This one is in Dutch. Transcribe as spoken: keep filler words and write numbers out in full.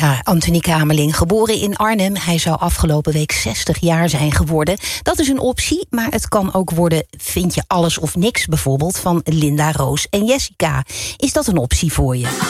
Ja, Anthony Kamerling, geboren in Arnhem. Hij zou afgelopen week zestig jaar zijn geworden. Dat is een optie, maar het kan ook worden Vind je alles of niks, bijvoorbeeld, van Linda, Roos en Jessica. Is dat een optie voor je?